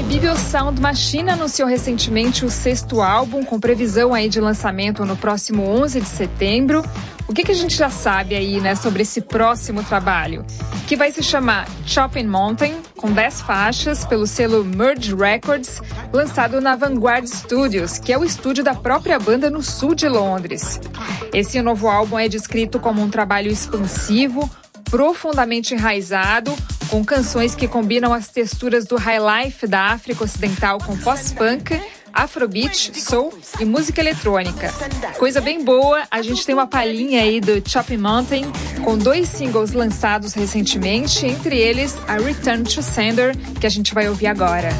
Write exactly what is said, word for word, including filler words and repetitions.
Bibial Sound Machine anunciou recentemente o sexto álbum, com previsão aí de lançamento no próximo onze de setembro. O que, que a gente já sabe aí, né, sobre esse próximo trabalho? Que vai se chamar Chopping Mountain, com dez faixas, pelo selo Merge Records, lançado na Vanguard Studios, que é o estúdio da própria banda no sul de Londres. Esse novo álbum é descrito como um trabalho expansivo, profundamente enraizado, com canções que combinam as texturas do high life da África Ocidental com post-punk, afrobeat, soul e música eletrônica. Coisa bem boa, a gente tem uma palhinha aí do Chopping Mountain, com dois singles lançados recentemente, entre eles a Return to Sender, que a gente vai ouvir agora.